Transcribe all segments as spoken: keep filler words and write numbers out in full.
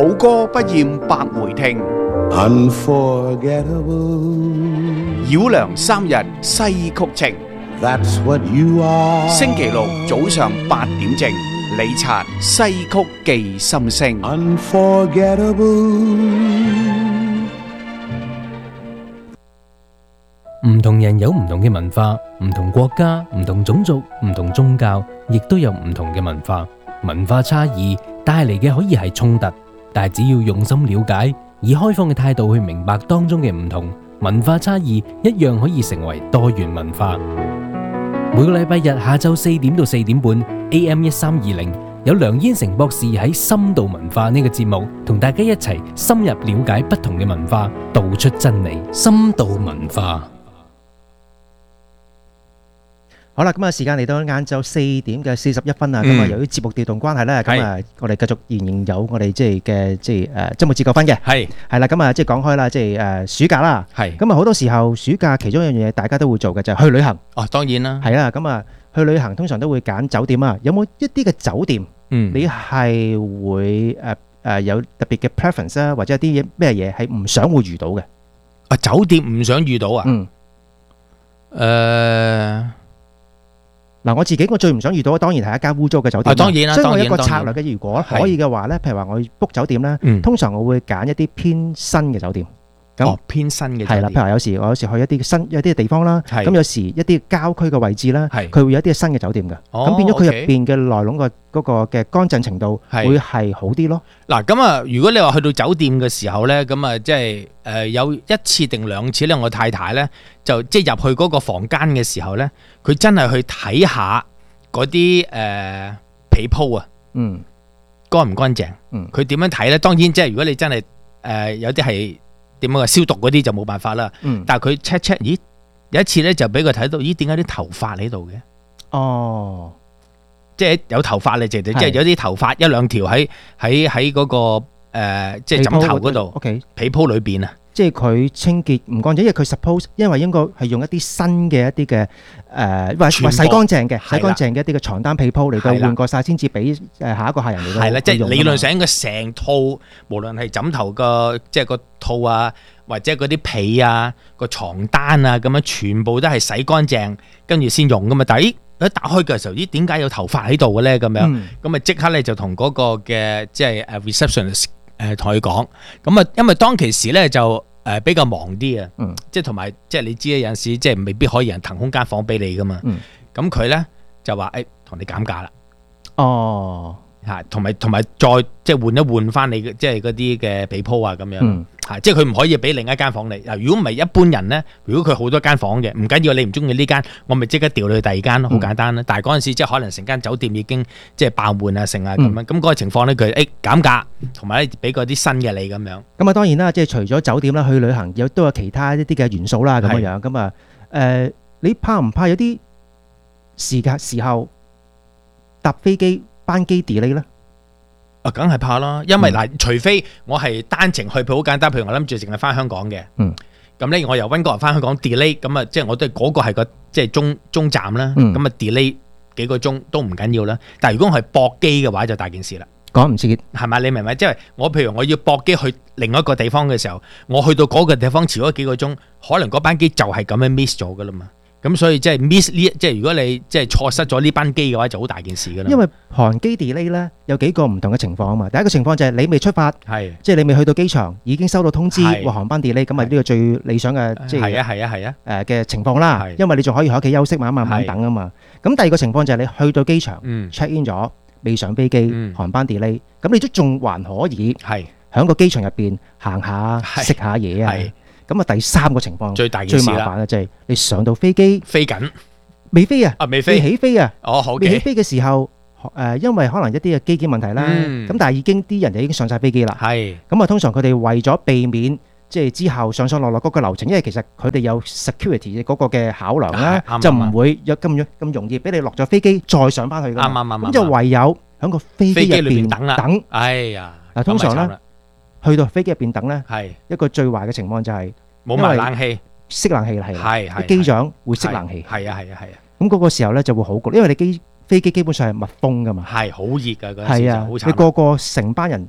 好歌不厭百回聽， Unforgettable. 繞梁三日西曲情。 That's what you are. 星期六早上八點正，李察西曲記心聲。 Unforgettable. 唔同人有唔同嘅文化，唔同國家、唔同種族、唔同宗教，亦都有唔同嘅文化。文化差異帶嚟嘅可以係衝突，但係只要用心了解，以開放嘅態度去明白當中嘅唔同，文化差異一樣可以成為多元文化。每個禮拜日下晝四點到四點半 A M 一三二零，有梁燕成博士喺深度文化呢個節目，同大家一齊深入了解不同嘅文化，道出真理。深度文化。 好啦，咁啊，時間嚟到晏晝四點嘅四十一分啊，咁啊，由於節目調動關係咧，咁啊，我哋繼續仍然有我哋即係嘅即係誒周末自救分嘅，係係啦，咁啊，即係講開啦，即係誒暑假啦，係咁啊，好多時候暑假其中一樣嘢大家都會做嘅就係去旅行。 哦，當然啦， 係啦，咁啊，去旅行通常都會揀酒店啊，有冇一啲嘅酒店，嗯，你係會誒誒有特別嘅 preference 啊，或者一啲嘢咩嘢係唔想會遇到嘅？ 啊，酒店唔想遇到啊？嗯，誒。 嗱，我自己我最唔想遇到，當然係一間污糟嘅酒店。 當然啦， 所以我有一個策略嘅，如果可以嘅話咧，譬如話我 book 酒店咧，通常我會揀一啲偏新嘅酒店。 哦，偏新嘅酒店。 係啦，譬如話有時我有時去一啲新一啲嘅地方啦，咁有時一啲郊區嘅位置啦，佢會有一啲新嘅酒店嘅。咁變咗佢入邊嘅內籠個嗰個嘅乾淨程度會係好啲咯。 嗱，咁啊，如果你話去到酒店嘅時候咧，咁啊，即係誒有一次定兩次咧，我太太咧就即係入去嗰個房間嘅時候咧，佢真係去睇下嗰啲誒被鋪啊，嗯，乾唔乾淨？嗯，佢點樣睇咧？當然，即係如果你真係誒有啲係。點樣消毒嗰啲就冇辦法啦。嗯，但係佢 check check，咦，有一次咧就俾佢睇到，咦，點解啲頭髮喺度嘅？哦，即係有頭髮咧，即係即係有啲頭髮一兩條喺喺喺嗰個誒，即係枕頭嗰度。O K，被鋪裏邊啊， 即係佢清潔唔乾淨，因為佢 suppose， 因為應該係用一啲新嘅一啲嘅誒，或或洗乾淨嘅、洗乾淨嘅一啲嘅床單被鋪嚟到換過晒先至俾誒下一個客人嚟到。 係啦，即係理論上應該成套，無論係枕頭個即係個套啊，或者嗰啲被啊、個床單啊咁樣，全部都係洗乾淨，跟住先用噶嘛。但係一打開嘅時候，咦，點解有頭髮喺度嘅咧？咁樣咁啊，即刻咧就同嗰個嘅即係誒 receptionist。誒同佢講，咁啊，因為當其時咧就誒比較忙啲啊，嗯，即係同埋即係你知啊，有陣時即係未必可以人騰空間房俾你噶嘛，嗯，咁佢咧就話誒同你減價啦，哦，嚇，同埋同埋再即係換一換翻你嘅即係嗰啲嘅被鋪啊咁樣，嗯，嚇，即係佢唔可以俾另一間房你。嗱，如果唔係一般人咧，如果佢好多間房嘅，唔緊要，你唔中意呢間，我咪即刻調你去第二間咯，好簡單啦。但係嗰陣時即係可能成間酒店已經即係爆滿啊，成啊咁樣，咁嗰個情況咧，佢誒減價，同埋咧俾嗰啲新嘅你咁樣。 咁啊，當然啦，即係除咗酒店啦，去旅行有都有其他一啲嘅元素啦，咁樣樣。咁啊，誒，你怕唔怕有啲時間時候搭飛機班機 delay 咧？ 啊，梗係怕啦，因為嗱，嗯、除非我係單程去，譬如好簡單，譬如我諗住淨係翻香港嘅，嗯，咁咧我由溫哥華翻香港 delay，咁啊，即係我都嗰個係個即係中中站啦，咁啊、嗯、delay 幾個鐘都唔緊要啦。但係如果我係駁機嘅話，就大件事啦， 講唔切， 係咪？你明唔明？即係我譬如我要駁機去另一個地方嘅時候，我去到嗰個地方遲咗幾個鐘，可能嗰班機就係咁樣 miss 咗噶啦嘛。咁所以即係 miss 呢，即係如果你即係錯失咗呢班機嘅話，就好大件事噶啦。 因為航機 delay 咧有幾個唔同嘅情況啊嘛。第一個情況就係你未出發，係即係你未去到機場，已經收到通知話航班 delay，咁啊呢個最理想嘅即係係啊係啊係啊誒嘅情況啦。因為你仲可以喺屋企休息，慢慢慢等啊嘛。咁第二個情況就係你去到機場 check in 咗，未上飛機，航班 delay，咁你都仲還可以係喺個機場入邊行下食下嘢啊。咁啊，第三個情況最大件事啦，最麻煩嘅就係你上到飛機飛緊， 未飛啊， 啊未飛， 未起飛啊， 哦好， 未起飛嘅時候，誒，因為可能一啲嘅機件問題啦，咁但係已經啲人就已經上晒飛機啦，係，咁啊，通常佢哋為咗避免即係之後上上落落嗰個流程，因為其實佢哋有 security 嗰個嘅考量啦，就唔會有咁樣咁容易俾你落咗飛機再上翻去噶，啱啱啱，咁就唯有喺個飛機入邊等啦，等，哎呀，嗱，通常咧。去到飛機入邊等咧，係一個最壞嘅情況就係冇埋冷氣， 熄冷氣啦，係，係機長會熄冷氣， 係啊係啊係啊， 咁嗰個時候咧就會好焗，因為你機飛機基本上係密封噶嘛， 係好熱噶嗰陣時就好慘， 你個個成班人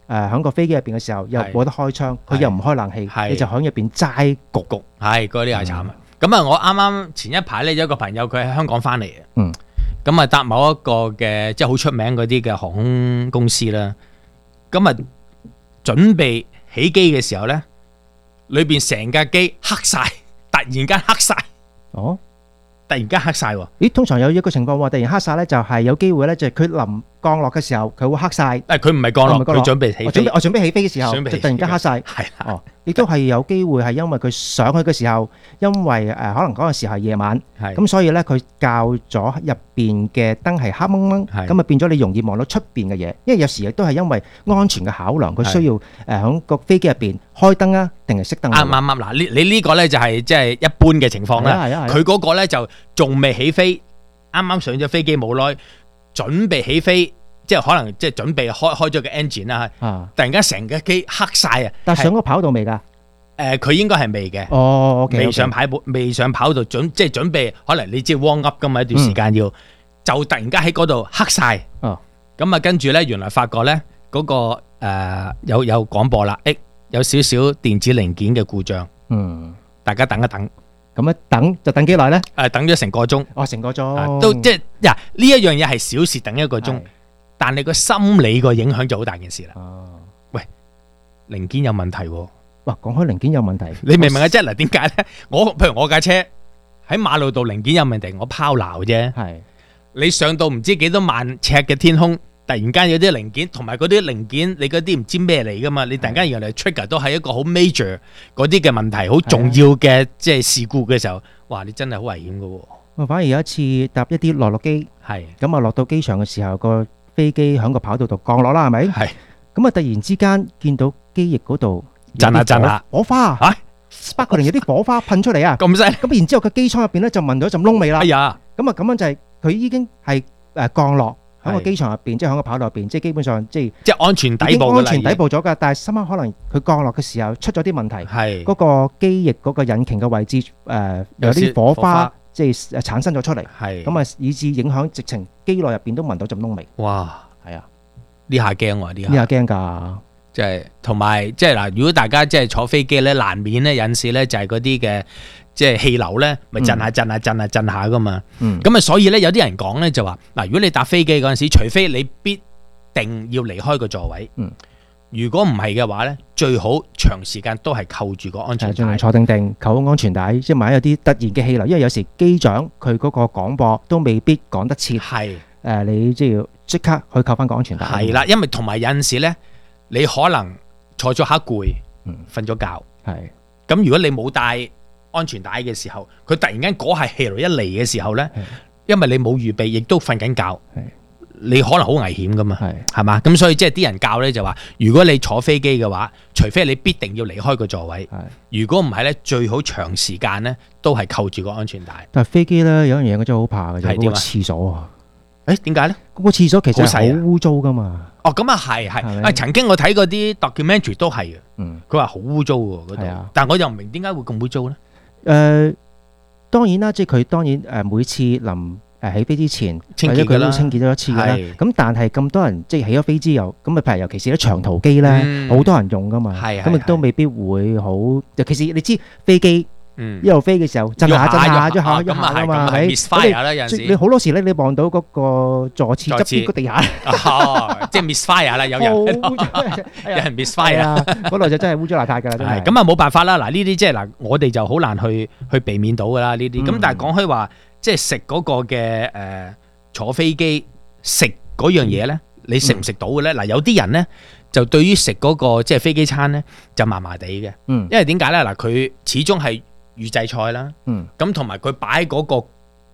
誒喺個飛機入邊嘅時候又冇得開窗，佢又唔開冷氣，你就喺入邊齋焗焗， 係嗰啲係慘啊！咁啊，我啱啱前一排咧有一個朋友佢喺香港翻嚟嘅，嗯，咁啊搭某一個嘅即係好出名嗰啲嘅航空公司啦，咁啊準備起機嘅時候咧，裏邊成架機黑晒，突然間黑晒，哦，突然間黑晒喎！ 咦，通常有一個情況喎，突然黑晒咧，就係有機會咧，就係佢臨降落嘅時候佢會黑晒。 誒，佢唔係降落，佢準備起飛。 我準備起飛嘅時候，就突然間黑晒。 係啦。 哦，亦都係有機會係因為佢上去嘅時候，因為誒可能嗰陣時係夜晚，咁所以咧佢校咗入邊嘅燈係黑掹掹，咁啊變咗你容易望到出邊嘅嘢。因為有時亦都係因為安全嘅考量，佢需要誒喺個飛機入邊開燈啊，定係熄燈。 啱啱啱嗱，呢你呢個咧就係即係一般嘅情況啦。佢嗰個咧就仲未起飛，啱啱上咗飛機冇耐，準備起飛。即係可能即係準備開開咗個 engine 啦，突然間成架機黑晒啊！ 但係上個跑道未㗎？ 誒，佢應該係未嘅。 哦，未上跑道，未上跑道準，即係準備。可能你知 warm up 㗎嘛，一段時間要，就突然間喺嗰度黑晒。哦，咁啊，跟住咧，原來發覺咧嗰個誒有有廣播啦，誒有少少電子零件嘅故障。嗯，大家等一等。 咁啊，等就等幾耐咧？ 誒，等咗成個鐘。 哦，成個鐘。 都即係呀，呢一樣嘢係小事，等一個鐘。但係個心理個影響就好大件事啦。哦，喂，零件有問題喎。 哇，講開零件有問題， 你明唔明啊？即係嗱，點解咧？我譬如我架車喺馬路度零件有問題，我拋錨啫。係你上到唔知幾多萬尺嘅天空，突然間有啲零件，同埋嗰啲零件，你嗰啲唔知咩嚟噶嘛？你突然間原來 trigger 都係一個好 major 嗰啲嘅問題，好重要嘅即係事故嘅時候，哇！你真係好危險噶喎。 我反而有一次搭一啲內陸機，係咁啊，落到機場嘅時候個。飛機喺個跑道度降落啦，係咪？係。咁啊，突然之間見到機翼嗰度震下震下， 火花嚇，sparkling有啲火花噴出嚟啊！ 咁犀利。咁然之後個機艙入邊咧就聞到一陣燶味啦。 哎呀！ 咁啊，咁樣就係佢已經係誒降落喺個機場入邊，即係喺個跑道入邊，即係基本上即係即係安全底部㗎啦。 安全底部咗㗎，但係深刻可能佢降落嘅時候出咗啲問題，係嗰個機翼嗰個引擎嘅位置誒有啲火花。即係產生咗出嚟，咁啊以致影響直情機內入邊都聞到陣燶味。哇，係啊，呢下驚喎，呢下。呢下驚㗎， 即係同埋即係嗱，如果大家即係坐飛機咧，難免咧有陣時咧就係嗰啲嘅即係氣流咧，咪震下震下震下震下㗎嘛。咁啊，所以咧有啲人講咧就話嗱，如果你搭飛機嗰陣時，除非你必定要離開個座位。嗯。如果唔係嘅話咧，最好長時間都係扣住個安全帶， 坐定定，扣安全帶，即係萬一有啲突然嘅氣流，因為有時機長佢嗰個廣播都未必講得切，係誒你即係要即刻去扣翻個安全帶。 係啦，因為同埋有陣時咧，你可能坐咗下攰，瞓咗覺，係咁如果你冇帶安全帶嘅時候，佢突然間嗰下氣流一嚟嘅時候咧，因為你冇預備，亦都瞓緊覺。你可能好危險噶嘛，係係嘛，咁所以即係啲人教咧就話，如果你坐飛機嘅話，除非你必定要離開個座位，如果唔係咧，最好長時間咧都係扣住個安全帶。 但係飛機咧有樣嘢我真係好怕嘅，就係嗰個廁所啊！ 誒點解咧？ 嗰個廁所其實係好污糟噶嘛。 哦，咁啊係係，誒曾經我睇過啲 documentary 都係嘅，嗯，佢話好污糟喎嗰度，但係我又唔明點解會咁污糟咧？誒當然啦，即係佢當然誒每次臨誒起飛之前，或者佢都清潔咗一次啦。咁但係咁多人即係起咗飛之後，咁啊譬如尤其是啲長途機咧，好多人用噶嘛，咁亦都未必會好。尤其是你知飛機一路飛嘅時候，震下震下一下一下啊嘛，係咪？你好多時咧，你望到嗰個座廁側邊個地下， 即係 misfire 啦，有人有人 misfire 啊， 嗰度就真係污糟邋遢㗎啦，真係。 咁啊冇辦法啦，嗱呢啲即係嗱，我哋就好難去去避免到㗎啦呢啲。咁但係講開話。即係食嗰個嘅誒、呃、坐飛機食嗰樣嘢咧，你食唔食到嘅咧？嗱、嗯，有啲人咧就對於食嗰個即係飛機餐咧就麻麻地嘅，嗯，因為點解咧？嗱，佢始終係預製菜啦，嗯，咁同埋佢擺嗰個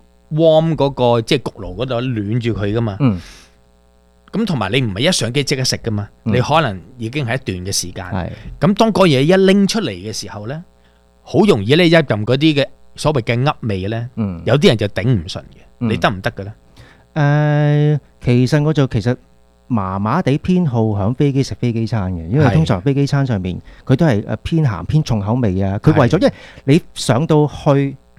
warm 嗰個即係焗爐嗰度暖住佢噶嘛，嗯，咁同埋你唔係一上機即刻食噶嘛，嗯、你可能已經係一段嘅時間，係、嗯，咁當嗰嘢一拎出嚟嘅時候咧，好容易咧一撳嗰啲嘅。所謂嘅噏味咧，嗯、有啲人就頂唔順嘅，嗯、你得唔得嘅咧？誒、 呃，其實我就其實麻麻地偏好響飛機食飛機餐嘅，因為通常飛機餐上面佢都係誒偏鹹偏重口味啊。佢為咗，因為你上到去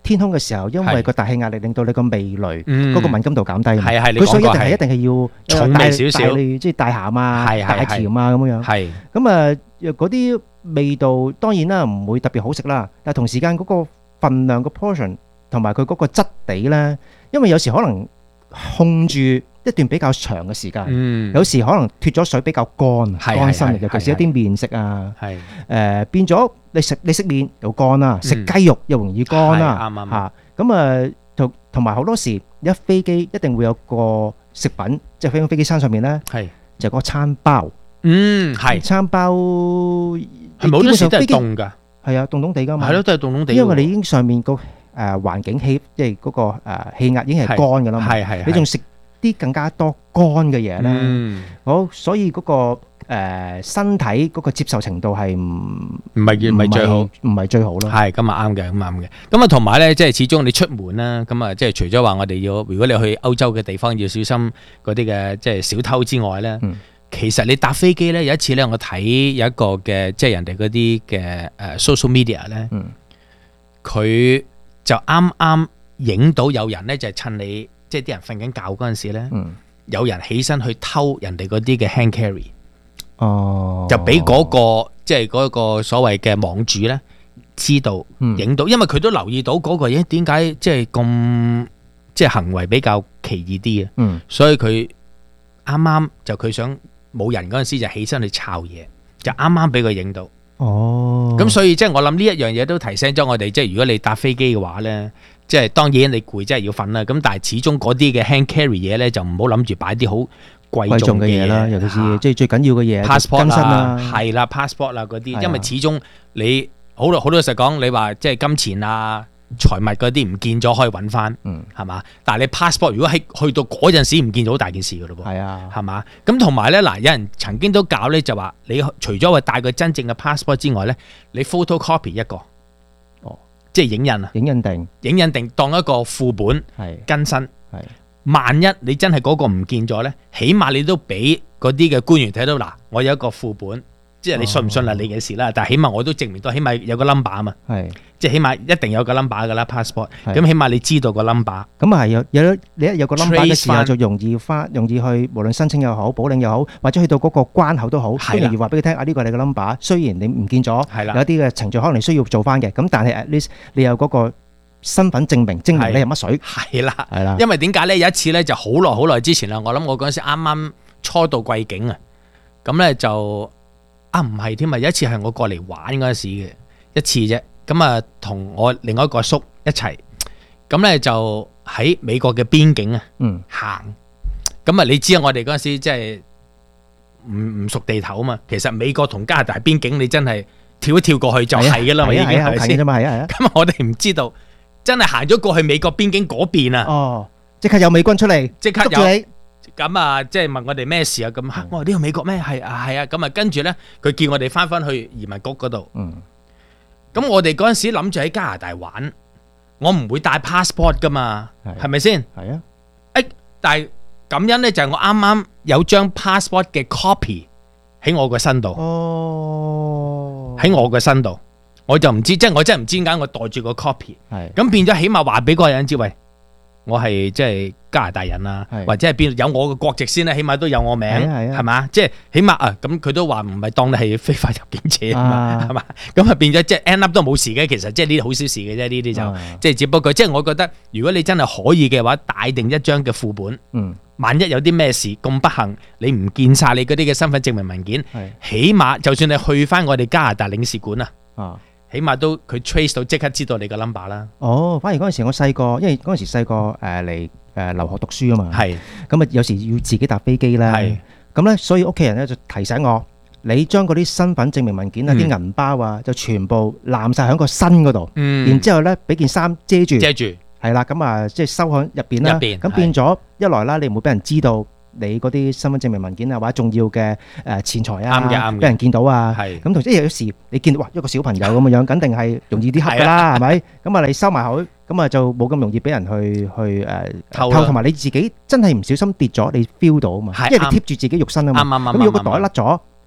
天空嘅時候，因為個大氣壓力令到你個味蕾嗰個敏感度減低。 係係， 佢所以一定係一定係要重味少少， 即係大鹹啊、大甜啊咁樣。 係咁啊，嗰啲味道當然啦，唔會特別好食啦。但係同時間嗰個份量個 portion 同埋佢嗰個質地咧，因為有時可能控住一段比較長嘅時間，嗯、有時可能脫咗水比較乾，乾身，尤其是一啲麵食啊，誒、呃、變咗你食你食麵又乾啦，食、嗯、雞肉又容易乾啦，嚇咁啊同同埋好多時一飛機一定會有個食品，即係飛飛機餐上面咧，是就係個餐包，嗯係餐包係冇多時都係凍㗎，係啊凍凍地㗎嘛，係咯都係凍凍地，因為你已經上面個誒環境氣即係嗰個誒氣壓已經係乾㗎啦嘛，係係你仲食啲更加多乾嘅嘢咧，我所以嗰個誒身體嗰個接受程度係唔唔係唔係最好， 唔係最好咯。 係咁啊啱嘅，咁啱嘅。咁啊同埋咧，即係始終你出門啦，咁啊即係除咗話我哋要，如果你去歐洲嘅地方要小心嗰啲嘅即係小偷之外咧，其實你搭飛機咧有一次咧，我睇有一個嘅即係人哋嗰啲嘅誒 social media 咧，佢就啱啱影到有人咧就係趁你。即係啲人瞓緊覺嗰陣時咧，嗯、有人起身去偷人哋嗰啲嘅 hand carry，哦，就俾嗰、嗰個即係嗰個所謂嘅網主咧知道影到，嗯、因為佢都留意到嗰、嗰個嘢點解即係咁即係行為比較奇異啲嘅，嗯、所以佢啱啱就佢想冇人嗰陣時就起身去抄嘢，就啱啱俾佢影到。哦，咁所以即係我諗呢一樣嘢都提醒咗我哋，即係如果你搭飛機嘅話咧。即係當然你攰真係要瞓啦，咁但係始終嗰啲嘅 hand carry 嘢咧就唔好諗住擺啲好貴重嘅嘢啦，尤其是即係最緊要嘅嘢 passport 啦，係啦 passport 啦嗰啲，因為始終你好好老實講，你話即係金錢啊財物嗰啲唔見咗可以揾翻，係嘛？但係你 passport 如果喺去到嗰陣時唔見咗，好大件事噶咯噃，係啊，係嘛？咁同埋咧嗱，有人曾經都搞咧就話，你除咗話帶個真正嘅 passport 之外咧，你 photocopy 一個。即係影印啊，影印定，影印定當一個副本，係更新。係萬一你真係嗰個唔見咗咧，起碼你都俾嗰啲嘅官員睇到嗱，我有一個副本，即係你信唔信係你嘅事啦。但係起碼我都證明到，起碼有個 number 啊嘛。係即係起碼一定有個 number 噶啦 passport。咁起碼你知道個 number。咁啊係有有你一有個 number 嘅時候就容易翻，容易去無論申請又好，補領又好，或者去到嗰個關口都好，都容易話俾佢聽啊，呢個係你嘅 number。雖然你唔見咗，係啦，有啲嘅程序可能你需要做翻嘅，咁但係 at least 你有嗰個身份證明，證明你係乜水。係啦，係啦。因為點解咧？有一次咧就好耐好耐之前啦，我諗我嗰陣時啱啱初到貴境啊，咁咧就啊唔係添啊，有一次係我過嚟玩嗰陣時嘅一次啫。咁啊，同我另外一個叔一齊，咁咧就喺美國嘅邊境啊，嗯，行。咁啊，你知啊，我哋嗰陣時即係唔唔熟地頭啊嘛。其實美國同加拿大邊境，你真係跳一跳過去就係噶啦，已經係先啫嘛，係啊係啊。咁我哋唔知道，真係行咗過去美國邊境嗰邊啊。哦，即刻有美軍出嚟，即刻有你。咁啊，即係問我哋咩事啊？咁我話呢個美國咩？係啊係啊。咁啊，跟住咧，佢叫我哋翻翻去移民局嗰度。嗯。咁我哋嗰陣時諗住喺加拿大玩，我唔會帶 passport 噶嘛，係咪先？係啊，誒，但係咁樣咧就係我啱啱有張 passport 嘅 copy 喺我個身度，哦，喺我個身度，我就唔知，即係我真係唔知點解我袋住個 copy，係，咁變咗起碼話俾嗰個人知，喂，我係即係加拿大人啊，或者係邊有我嘅國籍先啦，起碼都有我名，係嘛？即係起碼啊，咁佢都話唔係當你係非法入境者啊嘛，係嘛？咁啊變咗即係 end up 都冇事嘅，其實即係呢啲好小事嘅啫，呢啲就即係只不過即係我覺得，如果你真係可以嘅話，帶定一張嘅副本，嗯，萬一有啲咩事咁不幸，你唔見晒你嗰啲嘅身份證明文件，起碼就算你去翻我哋加拿大領事館啊，啊。起碼都佢 trace 到即刻知道你個 number 啦。哦，反而嗰陣時我細個，因為嗰陣時細個誒嚟誒留學讀書啊嘛。係。咁啊有時要自己搭飛機啦。係。咁咧，所以屋企人咧就提醒我，你將嗰啲身份證明文件啊、啲銀包啊，就全部攬曬喺個身嗰度。嗯。然之後咧，俾件衫遮住。遮住。係啦，咁啊，即係收喺入邊啦。入邊。咁變咗一來啦，你唔會俾人知道。你嗰啲身份證明文件啊，或者重要嘅誒錢財啊，啱嘅啱嘅，俾人見到啊，係咁同時有時你見到哇一個小朋友咁嘅樣，肯定係容易啲黑㗎啦，係咪？咁啊你收埋好，咁啊就冇咁容易俾人去去誒偷，同埋你自己真係唔小心跌咗，你 feel 到啊嘛，因為你貼住自己肉身啊嘛，啱啱啱。咁如果個袋甩咗，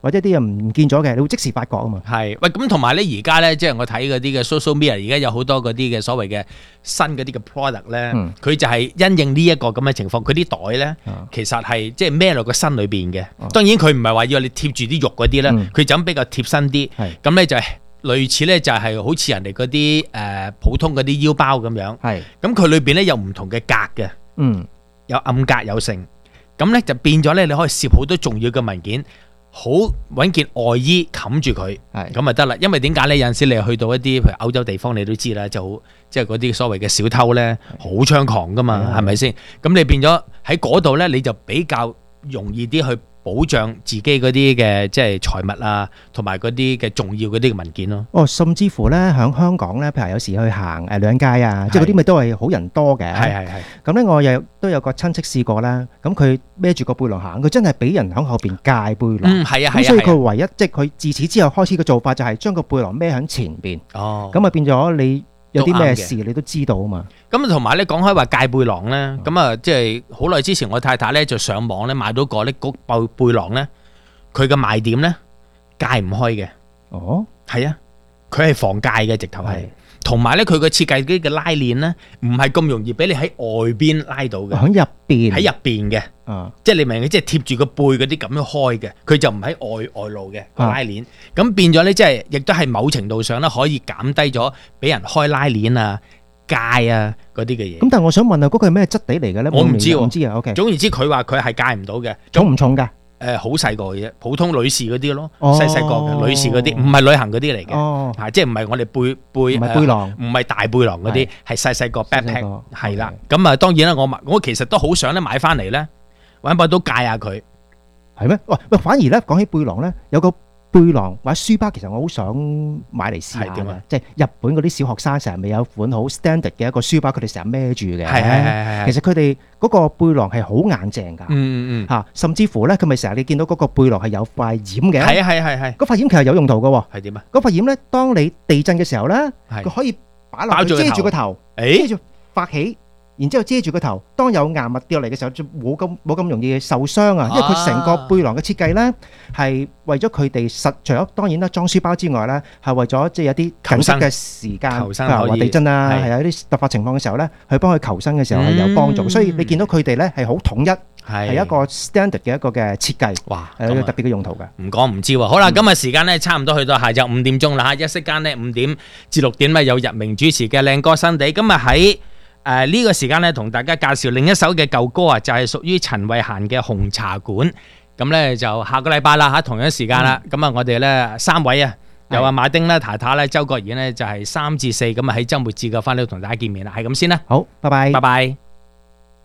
或者啲嘢唔見咗嘅，你會即時發覺啊嘛。 係，喂，咁同埋咧，而家咧，即係我睇嗰啲嘅 social media，而家有好多嗰啲嘅所謂嘅新嗰啲嘅 product 咧，佢就係因應呢一個咁嘅情況，佢啲袋咧，其實係即係孭落個身裏邊嘅。當然佢唔係話要你貼住啲肉嗰啲咧，佢就咁比較貼身啲。咁咧就係類似咧，就係好似人哋嗰啲誒普通嗰啲腰包咁樣。係，咁佢裏邊咧有唔同嘅格嘅，嗯，有暗格有剩，咁咧就變咗咧，你可以攝好多重要嘅文件。好揾件外衣冚住佢，咁咪得啦。因為點解咧？有陣時你去到一啲譬如歐洲地方，你都知啦，就好即係嗰啲所謂嘅小偷咧，好猖狂噶嘛，係咪先？咁你變咗喺嗰度咧，你就比較容易啲去保障自己嗰啲嘅即係財物啊，同埋嗰啲嘅重要嗰啲嘅文件咯。 哦，甚至乎咧，喺香港咧，譬如有時去行誒兩街啊，即係嗰啲咪都係好人多嘅。係係係。咁咧，我又都有個親戚試過啦。咁佢孭住個背囊行，佢真係俾人喺後邊戒背囊。 嗯，係啊係啊。咁所以佢唯一即係佢自此之後開始嘅做法就係將個背囊孭喺前邊。哦。咁啊變咗你有啲咩事你都知道啊嘛。 咁同埋咧講開話戒背囊咧，咁啊即係好耐之前我太太咧就上網咧買到個呢嗰背背囊咧，佢嘅賣點咧戒唔開嘅。哦，係啊，佢係防戒嘅直頭係。同埋咧佢個設計啲嘅拉鏈咧，唔係咁容易俾你喺外邊拉到嘅。喺入邊。喺入邊嘅。啊。即係你明唔明？即係貼住個背嗰啲咁樣開嘅，佢就唔喺外外露嘅個拉鏈。咁、啊、變咗咧，即係亦都係某程度上咧可以減低咗俾人開拉鏈啊、戒啊嗰啲嘅嘢。 咁但係我想問啊，嗰個係咩質地嚟嘅咧？ 我唔知喎。 唔知啊。O K。 總言之，佢話佢係戒唔到嘅。 重唔重㗎？ 誒好細個嘅啫，普通女士嗰啲咯，細細個嘅女士嗰啲，唔係旅行嗰啲嚟嘅，嚇，即係唔係我哋背背唔係背囊， 唔係大背囊嗰啲，係細細個 backpack，係啦。咁啊，當然啦，我買我其實都好想咧買翻嚟咧，揾把刀戒下佢， 係咩？喂喂，反而咧講起背囊咧，有個背囊或者書包，其實我好想買嚟試下嘅，即係日本嗰啲小學生成日咪有款好 standard 嘅一個書包，佢哋成日孭住嘅。係係係係。其實佢哋嗰個背囊係好硬淨㗎。嗯嗯嗯。嚇，甚至乎咧，佢咪成日你見到嗰個背囊係有塊掩嘅。係啊係係係。嗰塊掩其實有用途嘅喎。係點啊？嗰塊掩咧，當你地震嘅時候咧，佢可以擺落去遮住個頭，遮住發起。然之後遮住個頭，當有硬物掉嚟嘅時候，就冇咁冇咁容易受傷啊！因為佢成個背囊嘅設計咧，係為咗佢哋實，除咗當然啦裝書包之外咧，係為咗即係有啲緊急嘅時間，譬如話地震啊，係有啲突發情況嘅時候咧，去幫佢求生嘅時候係有幫助。所以你見到佢哋咧係好統一，係一個 standard 嘅一個嘅設計，哇，係有特別嘅用途嘅。唔講唔知喎。好啦，今日時間咧差唔多去到下晝五點鐘啦嚇，一息間咧五點至六點咧有日明主持嘅靚歌新地，今日喺誒呢、呃這個時間咧，同大家介紹另一首嘅舊歌啊，就係、是、屬於陳慧嫻嘅《紅茶館》。咁咧就下個禮拜啦嚇，同樣時間啦。咁啊、嗯，我哋咧三位啊，有阿馬丁啦、塔塔咧、周國賢咧，就係、是、三至四咁啊，喺週末節嘅翻嚟同大家見面啦。係咁先啦。好，拜拜，拜拜。